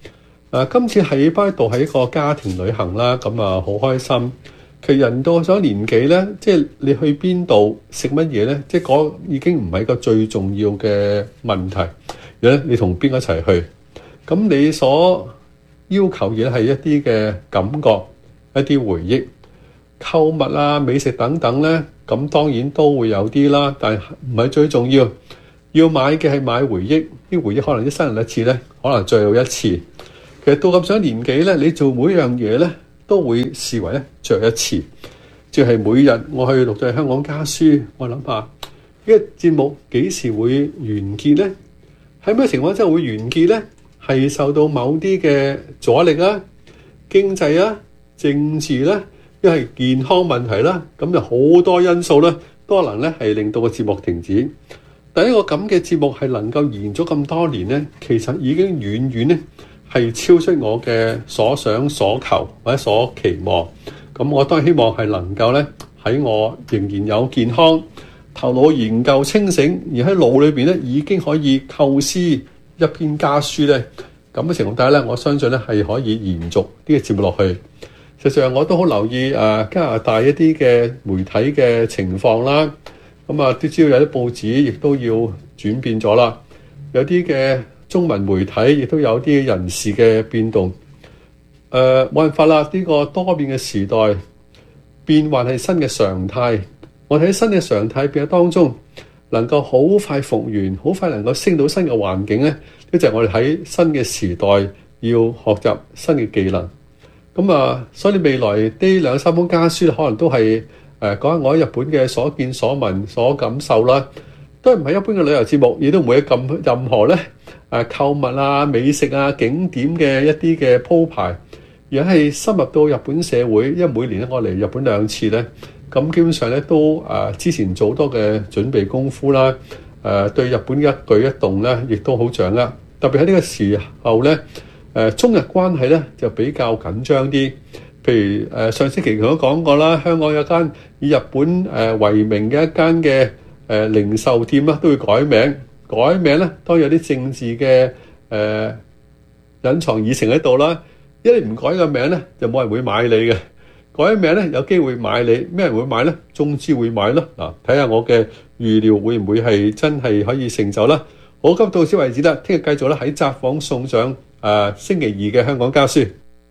今次喺巴厘島係一個家庭旅行啦，咁好開心。其實人到咗年紀呢，即係你去邊度食乜嘢呢？即係嗰已經唔係個最重要嘅問題。如果你同邊個一齊去，咁你所要求嘅係一啲嘅感覺、一啲回憶、購物啊、美食等等呢，咁當然都會有啲啦，但係唔係最重要。要買嘅係買回憶，啲回憶可能一生人一次呢，可能最後一次。其實到咁上年紀咧，你做每樣嘢咧，都會視為咧最後一次。即係每日我去錄製香港家書，我諗下呢個節目幾時會完結咧？喺咩情況之下會完結咧？係受到某啲嘅阻力啊、經濟啊、政治啦，一係健康問題啦，咁就好多因素啦，都可能咧係令到個節目停止。但一個咁嘅節目係能夠延咗咁多年咧，其實已經遠遠咧係超出我嘅所想所求或者所期望。咁我都係希望係能夠咧喺我仍然有健康、頭腦研究清醒，而喺腦裏邊咧已經可以構思一篇家書咧。咁嘅情況底下咧，我相信咧係可以延續呢個節目落去。實際上我都好留意加拿大一啲嘅媒體嘅情況啦。咁都知道有啲報紙亦都要轉變咗啦，有啲嘅中文媒體亦都有啲人事嘅變動。冇辦法啦，呢個多變嘅時代，變幻係新嘅常態。我哋喺新嘅常態變嘅當中，能夠好快復原，好快能夠升到新嘅環境咧，呢就係我哋喺新嘅時代要學習新嘅技能。所以未來呢2-3封家書可能都係講下我喺日本嘅所見所聞所感受啦，都唔係一般嘅旅遊節目，亦都唔會咁任何咧購物啊、美食啊、景點嘅一啲嘅鋪排，而係深入到日本社會。因為每年咧我嚟日本2次咧，咁基本上咧都之前做好多嘅準備功夫啦，對日本一舉一動咧亦都好掌握。特別喺呢個時候咧，中日關係咧就比較緊張啲。譬如上星期佢都講過啦，香港有間以日本為名嘅一間嘅零售店啦，都會改名。改名咧，當然有啲政治嘅隱藏議程喺度啦。一你唔改個名咧，就冇人會買你嘅。改名咧，有機會買你。咩人會買咧？中資會買咯。嗱，睇下我嘅預料會唔會係真係可以成就啦。好，咁到此為止啦。聽日繼續咧喺札幌送上星期2嘅香港家書。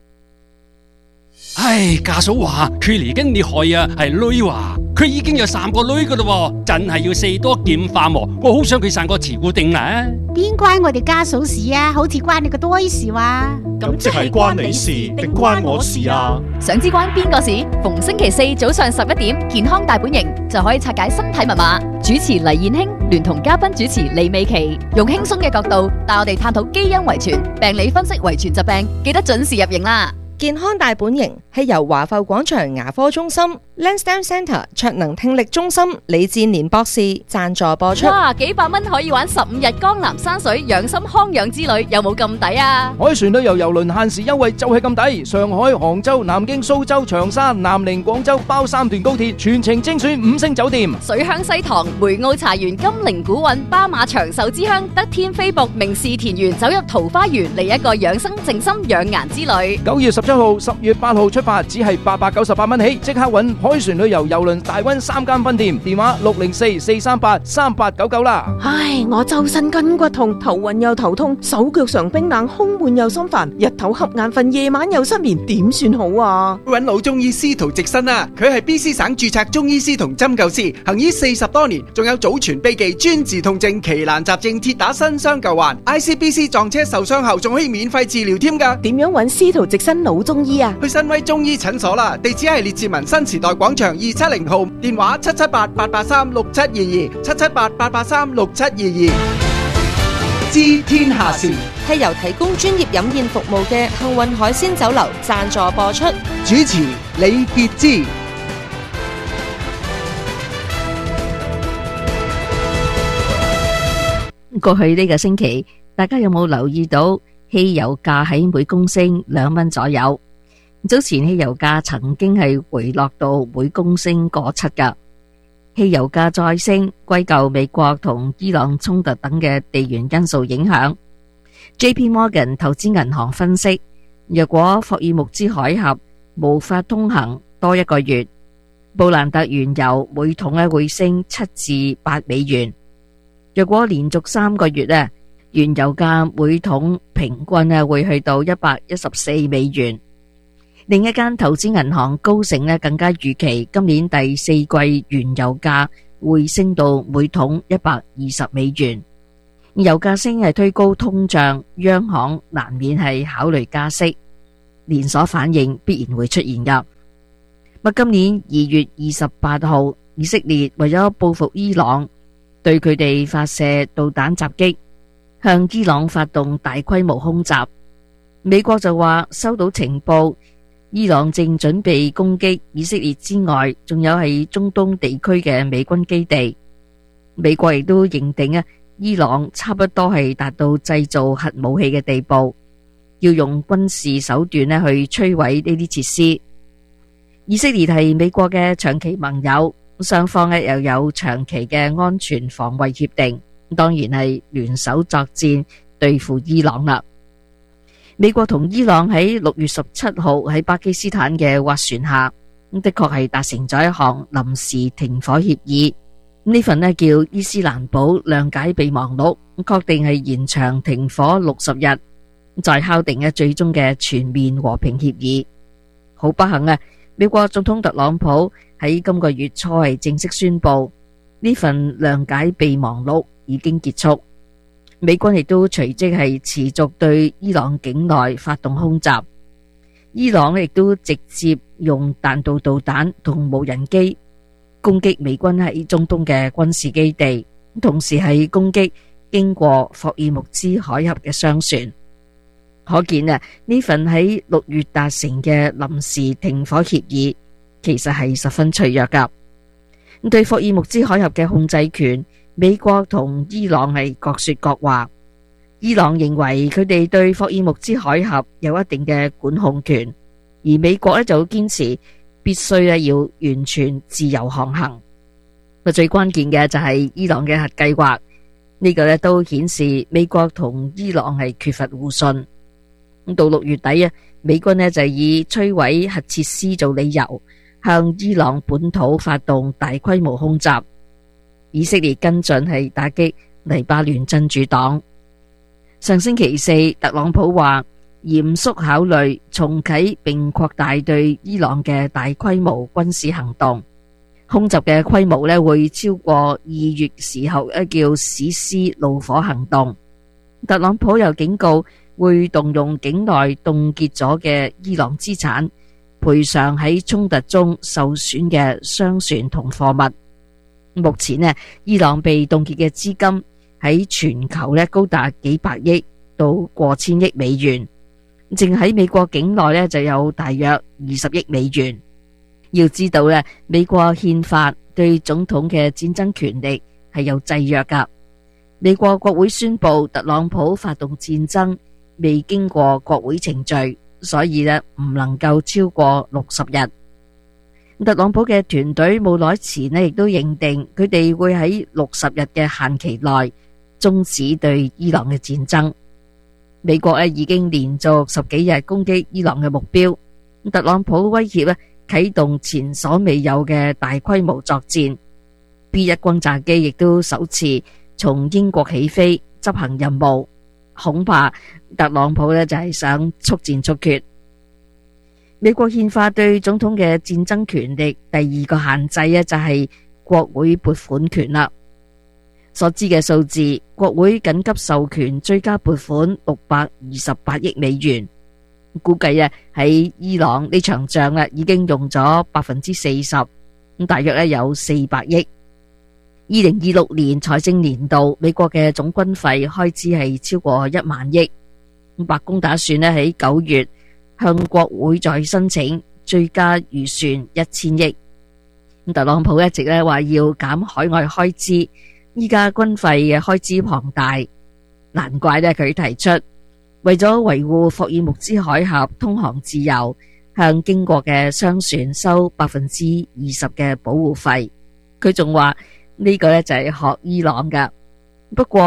唉，家嫂話佢嚟緊你害啊，係女話佢已經有3個女噶啦，真係要4多劍化喎。我好想佢生個慈姑定啦。 邊關我哋家嫂事啊？好似關你個多事話。 咁即係關你事定關我事啊？ 想知關邊個事？逢星期4早上11點，健康大本營就可以拆解身體密碼。主持黎燕卿聯同嘉賓主持李美琪，用輕鬆嘅角度帶我哋探討基因遺傳、病理分析遺傳疾病，記得準時入營啦！ 健康大本營係由華埠廣場牙科中心、Lansdowne Centre 卓能聽力中心李志年博士贊助播出。 哇，幾百蚊可以玩15日江南山水養心康養之旅，有冇咁抵啊？ 海船旅遊郵輪限時優惠就係咁抵，上海、杭州、南京、蘇州、長沙、南寧、廣州包3段高鐵，全程精選5星酒店。 水鄉西塘、梅澳茶園、金陵古韻、巴馬長壽之鄉、德天飛瀑、名士田園，走入桃花源嚟一個養生靜心養顏之旅。 9月17號、10月8號出發，只係898蚊起，即刻搵海船旅遊郵輪大溫3間分店，電話604-438-3899啦。 唉，我周身筋骨痛，頭暈又頭痛，手腳常冰冷，胸悶又心煩，日頭瞌眼瞓，夜晚又失眠，點算好啊？ 搵老中醫司徒直新啊，佢係 BC 省註冊中醫師同針灸師，行醫40多年，仲有祖傳秘技專治痛症、奇難雜症，鐵打新傷舊患。ICBC 撞車受傷後仲可以免費治療添㗎。 點樣搵司徒直新老中醫啊？ 去新威中醫診所啦，地址係列治文新時代廣場270號，電話778-883-6722 778-883-6722。知天下事係由提供專業飲宴服務嘅幸運海鮮酒樓贊助播出， 主持李傑之。 過去呢個星期，大家有冇留意到汽油價喺每公升2蚊左右？早前汽油價曾經係回落到每公升過7噶，汽油價再升，歸咎美國同伊朗衝突等嘅地緣因素影響。 JP Morgan 投資銀行分析，若果霍爾木茲海峽無法通行多一個月，布蘭特原油每桶會升7至8美元。若果連續3個月原油價每桶平均會去到114美元。另一間投資銀行高盛更加預期今年第4季原油價會升到每桶120美元。油價升係推高通脹，央行難免係考慮加息，連鎖反應必然會出現噶。今年2月28號，以色列為咗報復伊朗，對佢哋發射導彈襲擊，向伊朗發動大規模空襲。美國就話收到情報，伊朗正準備攻擊以色列之外，仲有係中東地區嘅美軍基地。美國亦都認定伊朗差不多係達到製造核武器嘅地步，要用軍事手段去摧毀呢啲設施。以色列係美國嘅長期盟友，雙方又有長期嘅安全防衛協定，當然係聯手作戰對付伊朗啦。美國同伊朗喺6月17號喺巴基斯坦嘅斡旋下，的確係達成咗一項臨時停火協議。呢份叫伊斯蘭堡諒解備忘錄，確定係延長停火60日，再敲定最終嘅全面和平協議。好不幸美國總統特朗普喺今個月初係正式宣布呢份諒解備忘錄已經結束。美軍亦都隨即係持續對伊朗境內發動空襲，伊朗亦都直接用彈道導彈同無人機攻擊美軍喺中東嘅軍事基地，同時係攻擊經過霍爾木茲海峽嘅商船。可見呢份喺6月達成嘅臨時停火協議其實係十分脆弱噶。對霍爾木茲海峽嘅控制權，美國同伊朗係各說各話。伊朗認為佢哋對霍爾木茲海峽有一定嘅管控權，而美國就堅持必須要完全自由航行。最關鍵嘅就係伊朗嘅核計劃，呢個都顯示美國同伊朗係缺乏互信。到6月底美軍就以摧毀核設施做理由，向伊朗本土發動大規模空襲。以色列跟進係打擊黎巴嫩真主黨。上星期4，特朗普話嚴肅考慮重啟並擴大對伊朗嘅大規模軍事行動，空襲嘅規模會超過2月時候叫史詩怒火行動。特朗普又警告會動用境內凍結咗嘅伊朗資產，賠償喺衝突中受損嘅商船同貨物。目前伊朗被凍結嘅資金喺全球高達幾百億到過千億美元，淨喺美國境內就有大約20億美元。要知道美國憲法對總統嘅戰爭權力係有制約噶。美國國會宣布特朗普發動戰爭未經過國會程序，所以唔能夠超過60日。特朗普嘅團隊冇耐前亦都認定佢哋會喺60日嘅限期內終止對伊朗嘅戰爭。美國已經連續10幾日攻擊伊朗嘅目標，特朗普威脅啟動前所未有嘅大規模作戰。B1轟炸機亦都首次從英國起飛執行任務，恐怕特朗普就係想速戰速決。美國憲法對總統嘅戰爭權力第2個限制就係國會撥款權啦。所知嘅數字，國會緊急授權追加撥款628億美元，估計喺伊朗呢場仗已經用咗40%，大約有400億。2026年財政年度，美國嘅總軍費開支係超過1萬億。白宮打算喺9月向國會再申請追加預算1000億。特朗普一直話要減海外開支，依家軍費嘅開支龐大，難怪佢提出為咗維護霍爾木茲海峽通航自由，向經過嘅商船收20%嘅保護費。佢仲話呢個就係學伊朗噶。不過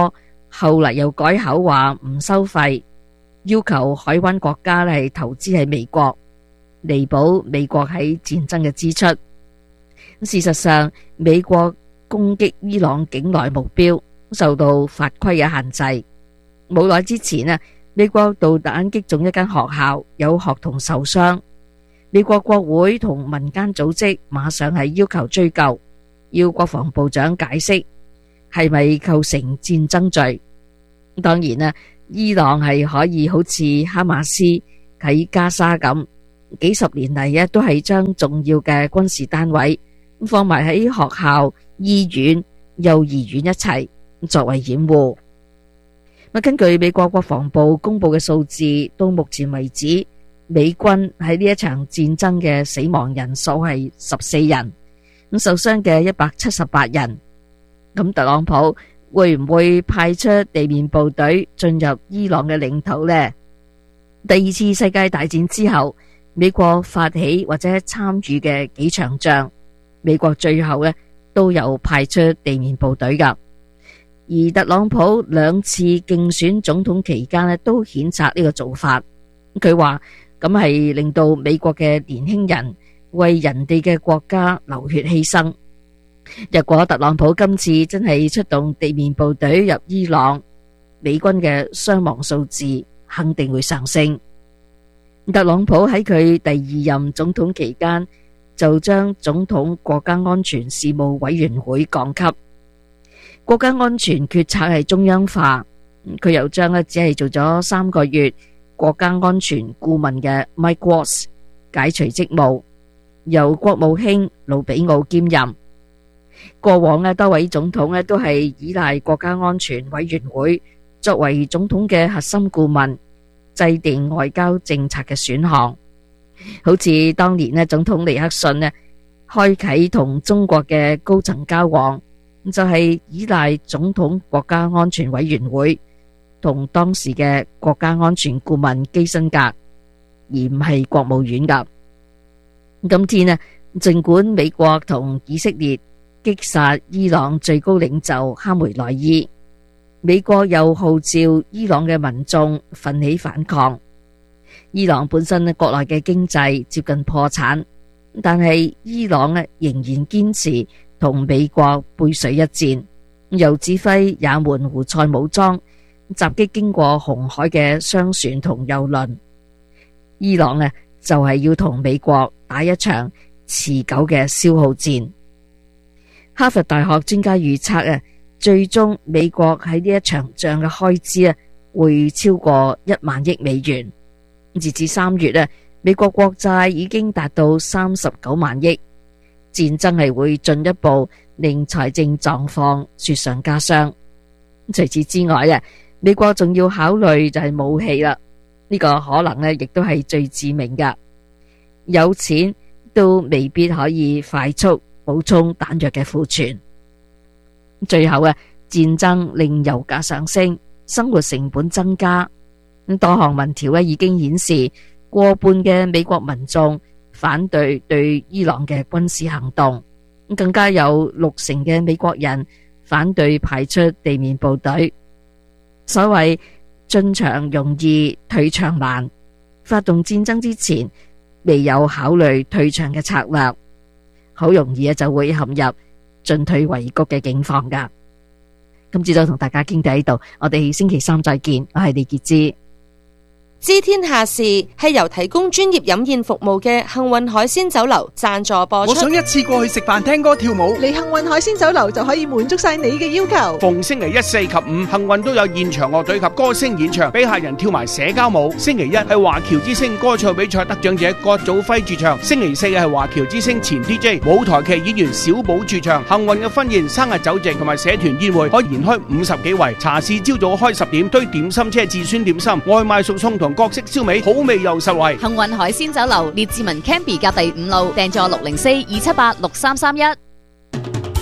後嚟又改口話唔收費，要求海灣國家係投資喺美國，彌補美國喺戰爭嘅支出。事實上，美國攻擊伊朗境內目標受到法規嘅限制。冇耐之前啊，美國導彈擊中一間學校，有學童受傷。美國國會同民間組織馬上係要求追究，要國防部長解釋係咪構成戰爭罪。當然啦，伊朗係可以好似哈馬斯喺加沙咁，幾十年嚟都係將重要嘅軍事單位放埋喺學校、醫院、幼兒園一齊作為掩護。根據美國國防部公布嘅數字，到目前為止，美軍喺呢一場戰爭嘅死亡人數係14人，咁受傷嘅178人。咁特朗普會唔會派出地面部隊進入伊朗嘅領土呢？第二次世界大戰之後，美國發起或者參與嘅幾場仗，美國最後都有派出地面部隊噶。而特朗普兩次競選總統期間都譴責呢個做法，佢話咁係令到美國嘅年輕人為人哋嘅國家流血犧牲。若果特朗普今次真係出動地面部隊入伊朗，美軍嘅傷亡數字肯定會上升。特朗普喺佢第二任總統期間就將總統國家安全事務委員會降級，國家安全決策係中央化。佢又將只係做咗3個月國家安全顧問嘅 Mike Waltz 解除職務，由國務卿魯比奧兼任。過往多位總統都係依賴國家安全委員會作為總統嘅核心顧問，制定外交政策嘅選項。好似當年總統尼克遜開啟同中國嘅高層交往，就係依賴總統國家安全委員會同當時嘅國家安全顧問基辛格，而唔係國務院噶。今天儘管美國同以色列擊殺伊朗最高領袖哈梅內伊，美國又號召伊朗嘅民眾奮起反抗。伊朗本身國內嘅經濟接近破產，但係伊朗仍然堅持同美國背水一戰，又指揮也門胡塞武裝襲擊經過紅海嘅商船同郵輪。伊朗就係要同美國打一場持久嘅消耗戰。哈佛大學專家預測最終美國喺呢一場仗嘅開支會超過1萬億美元。截至3月美國國債已經達到39萬億。戰爭係會進一步令財政狀況雪上加霜。除此之外美國仲要考慮就係武器啦，呢個可能亦都係最致命噶。有錢都未必可以快速補充彈藥嘅庫存。最後戰爭令油價上升，生活成本增加。多項民調已經顯示，過半嘅美國民眾反對對伊朗嘅軍事行動，更加有60%嘅美國人反對派出地面部隊。所謂進場容易退場難，發動戰爭之前未有考慮退場嘅策略，好容易就會陷入進退維谷嘅境況噶。今朝就同大家傾到呢度，我哋星期3再見。我係李潔芝。 知天下事係由提供專業飲宴服務嘅幸運海鮮酒樓贊助播出。 我想一次過去食飯、聽歌、跳舞， 嚟幸運海鮮酒樓就可以滿足晒你嘅要求。 逢星期1、4及5，幸運都有現場樂隊及歌星演唱，俾客人跳埋社交舞。星期1係華僑之星歌唱比賽得獎者郭祖輝駐唱，星期4係華僑之星前 DJ 舞台劇演員小寶駐唱。幸運嘅婚宴、生日酒席同埋社團宴會可以延開50幾圍。茶市朝早開10點，推點心車至酸點心，外賣熟餸同各式燒味，好味又實惠。 幸運海鮮酒樓列治文 Canby 隔第5路，訂座604-278-6331。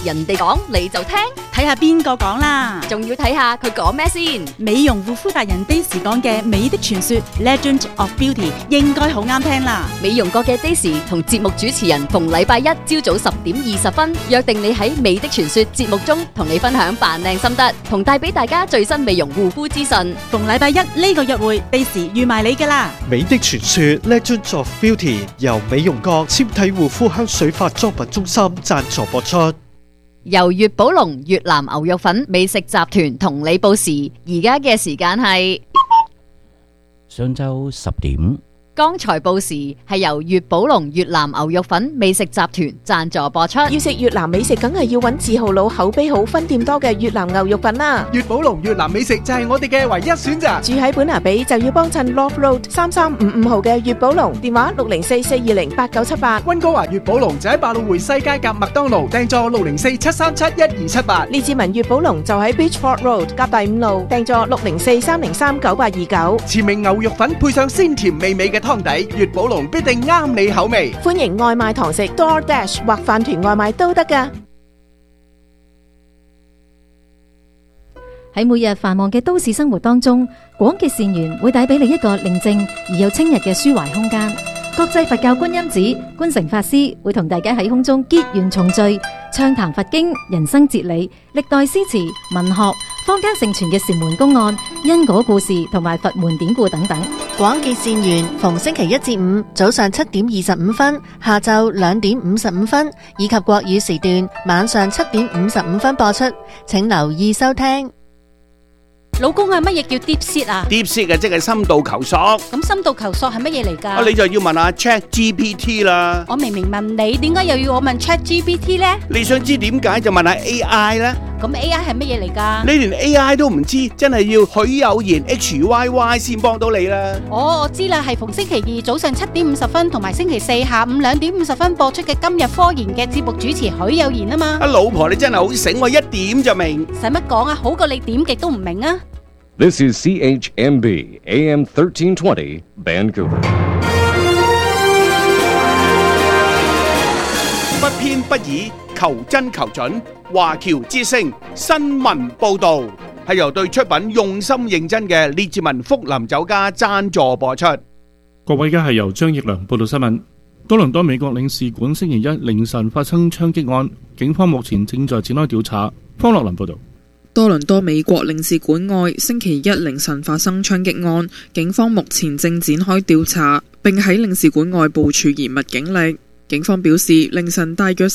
人哋講你就聽， 睇下邊個講啦， 仲要睇下佢講咩先。 美容護膚達人 Daisy 講嘅美的傳說 Legend of Beauty 應該好啱聽啦。 美容過嘅 Daisy 同節目主持人逢禮拜一朝早10:20約定你喺美的傳說節目中同你分享扮靚心得，同帶俾大家最新美容護膚資訊。 逢禮拜一呢個約會 Daisy 預埋你噶啦。 美的傳說 Legend of Beauty 由美容閣纖體護膚香水化妝品中心贊助播出。 由粵寶龍越南牛肉粉美食集團同你報時，而家嘅時間係上晝10點。 剛才報時係由粵寶龍越南牛肉粉美食集團贊助播出。 要食越南美食，梗係要揾字號佬、口碑好、分店多嘅越南牛肉粉啦。 粵寶龍越南美食就係我哋嘅唯一選擇。 住喺本拿比就要幫襯 Love Road 3355號嘅粵寶龍，電話604-420-8978。 溫哥華粵寶龍就喺百老匯西街夾麥當勞，訂座604-737-1278。 列治文粵寶龍就喺 Beachford Road 夾第5路，訂座604-303-9829。 馳名牛肉粉配上鮮甜美味嘅湯底，粵寶龍必定啱你口味。 歡迎外賣堂食 DoorDash 或飯團外賣都得㗎。 喺每日繁忙嘅都市生活當中，廣結善緣會帶俾你一個寧靜而又清逸嘅抒懷空間。國際佛教觀音寺觀誠法師會同大家喺空中結緣重聚，暢談佛經、人生哲理、歷代詩詞、文學、坊間盛傳嘅禪門公案、因果故事同埋佛門典故等等。 廣結善緣，逢星期一至五早上7:25，下晝2:55，以及國語時段晚上7:55播出，請留意收聽。 老公啊，乜嘢叫 deep seat 啊 ？deep seat 嘅即係深度求索。 咁深度求索係乜嘢嚟㗎？ 你就要問下 ChatGPT 啦。 我明明問你，點解又要我問 ChatGPT 呢？ 你想知點解就問下 AI 啦。 咁 AI 係乜嘢嚟㗎？ 你連 AI 都唔知，真係要許有言 HYY 先幫到你啦。 我知啦，係逢星期二早上7:50同埋星期四下午2:50播出嘅今日科研嘅節目主持許有言啊嘛。 老婆你真係好醒，我一點就明。 使乜講啊？好過你點極都唔明啊 ！This is CHMB AM 1320 Vancouver。 不偏不倚，求真求準。華僑之聲新聞報道係由對出品用心認真嘅列治文福林酒家贊助播出。 各位，而家係由張奕良報道新聞。多倫多美國領事館星期一凌晨發生槍擊案，警方目前正在展開調查。方樂林報道。 多倫多美國領事館外星期一凌晨發生槍擊案，警方目前正展開調查，並喺領事館外部署嚴密警力。警方表示，凌晨大約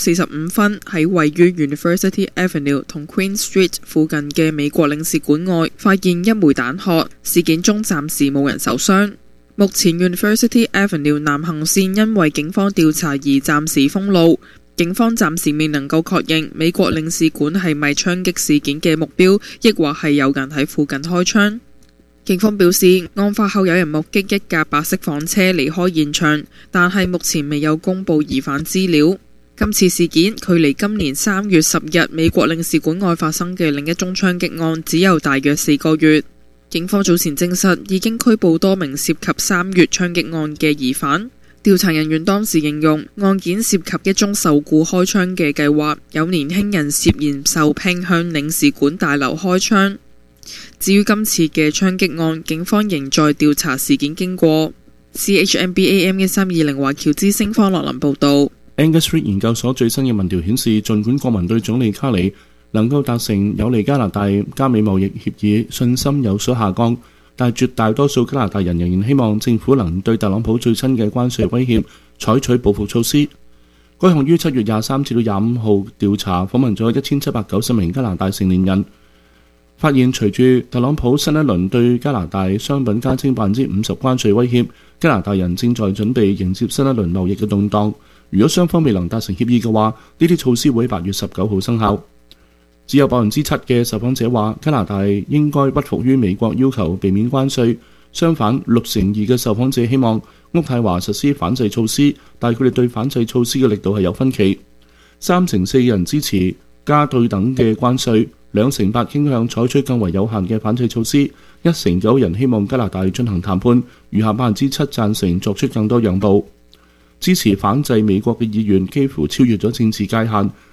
4:45喺位於 University Avenue 同 Queen Street 附近嘅美國領事館外發現一枚彈殼，事件中暫時冇人受傷。目前 University Avenue 南行線因為警方調查而暫時封路。警方暫時未能夠確認美國領事館係咪槍擊事件嘅目標，亦或係有人喺附近開槍。警方表示，案發後有人目擊一架白色房車離開現場，但係目前未有公布疑犯資料。今次事件距離今年3月10日美國領事館外發生嘅另一宗槍擊案只有大約4個月。警方早前證實已經拘捕多名涉及3月槍擊案嘅疑犯。調查人員當時形容案件涉及一宗受雇開槍嘅計劃，有年輕人涉嫌受聘向領事館大樓開槍。至於今次嘅槍擊案，警方仍在調查事件經過。CHMB AM 1320華僑之聲方樂林報道。 Angus Reid 研究所最新嘅民調顯示，儘管國民對總理卡里能夠達成有利加拿大加美貿易協議信心有所下降，但絕大多數加拿大人仍然希望政府能對特朗普最新嘅關稅威脅採取報復措施。該項於7月23至到25號調查訪問咗1790名加拿大成年人，發現隨住特朗普新一輪對加拿大商品加徵50%關稅威脅，加拿大人正在準備迎接新一輪貿易嘅動盪。如果雙方未能達成協議嘅話，呢啲措施會喺8月19號生效。只有7%嘅受訪者話加拿大應該不服於美國要求避免關稅，相反62%嘅受訪者希望渥太華實施反制措施，但佢哋對反制措施嘅力度係有分歧。34%人支持加對等嘅關稅，2%傾向採取更為有限嘅反制措施，1%9人希望加拿大進行談判，餘下7%贊成作出更多讓步。支持反制美國嘅議員幾乎超越咗政治界限，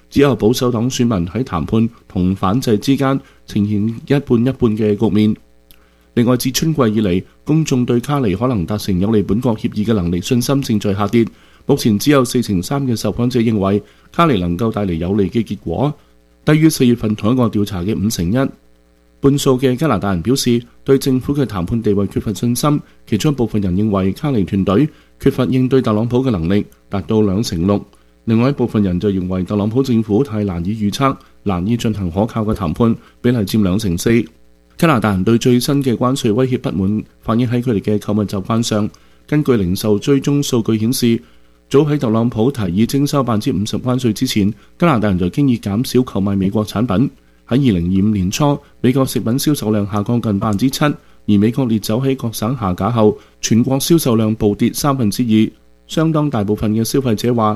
只有保守黨選民喺談判同反制之間呈現一半一半嘅局面。另外，自春季以嚟，公眾對卡尼可能達成有利本國協議嘅能力信心正在下跌。目前只有43%嘅受訪者認為卡尼能夠帶嚟有利嘅結果，低於4月份同一個調查嘅51%。半數嘅加拿大人表示對政府嘅談判地位缺乏信心，其中一部分人認為卡尼團隊缺乏應對特朗普嘅能力，達到26%。另外一部分人就認為特朗普政府太難以預測，難以進行可靠嘅談判，比例佔2%。加拿大人對最新嘅關稅威脅不滿，反映喺佢哋嘅購物習慣上。根據零售追蹤數據顯示，早喺特朗普提議徵收50%關稅之前，加拿大人就經已減少購買美國產品。喺2025年初，美國食品銷售量下降近7%，而美國烈酒喺各省下架後，全國銷售量暴跌2%。相當大部分嘅消費者話